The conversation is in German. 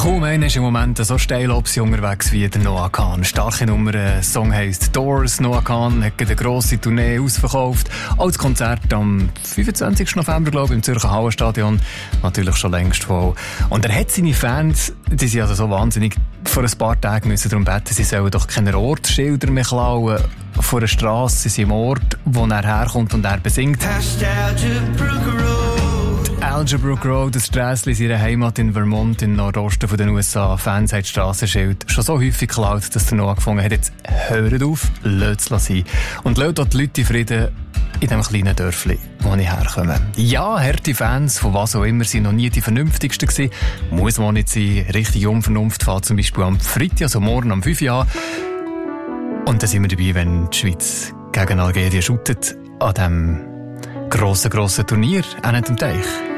Kaum einer ist im Moment so steil unterwegs wie der Noah Kahan. Starke Nummer, der Song heisst Doors. Noah Kahan hat eine grosse Tournee ausverkauft. Auch das Konzert am 25. November, glaube ich, im Zürcher Hallenstadion. Natürlich schon längst voll. Und er hat seine Fans, die sind also so wahnsinnig, vor ein paar Tagen müssen darum beten, sie sollen doch keine Ortsschilder mehr klauen vor einer Strasse. Sie sind im Ort, wo er herkommt und er besingt. Algebrook Road, das Strässli, seine Heimat in Vermont, im Nordosten der USA. Fans haben das Strassenschild schon so häufig geklaut, dass der Noah gefunden hat, jetzt hört auf, lasst es sein. Und lasst auch die Leute in Frieden in diesem kleinen Dörfli, wo ich herkomme. Ja, harte Fans, von was auch immer, sind noch nie die vernünftigsten gewesen. Muss man nicht sein. Richtige Unvernunft fällt zum Beispiel am Freitag, also morgen um 5 Uhr. Und dann sind wir dabei, wenn die Schweiz gegen Algerien shootet, an diesem grossen Turnier an dem Teich.